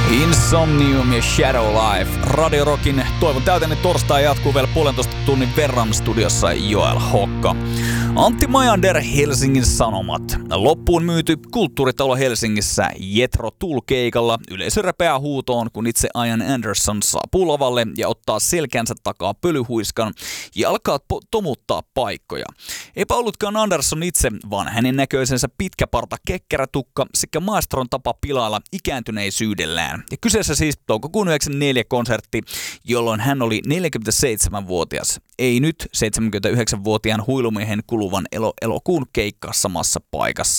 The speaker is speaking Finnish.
Insomnium ja Shadow Life. Radio Rockin toivon täyteinen torstai jatkuu vielä 1,5 tunnin verran studiossa Joel Hokka. Antti Majander, Helsingin Sanomat. Loppuun myyty kulttuuritalo Helsingissä Jethro Tull-keikalla. Yleisö repeää huutoon, kun itse Ian Anderson saapuu lavalle ja ottaa selkänsä takaa pölyhuiskan ja alkaa tomuttaa paikkoja. Eipä ollutkaan Anderson itse, vaan hänen näköisensä pitkäparta kekkärätukka sekä maestron tapa pilailla ikääntyneisyydellään. Ja kyseessä siis toukokuun 94 konsertti, jolloin hän oli 47-vuotias. Ei nyt 79-vuotiaan huilumiehen kuluvan elokuun keikkaa samassa paikassa.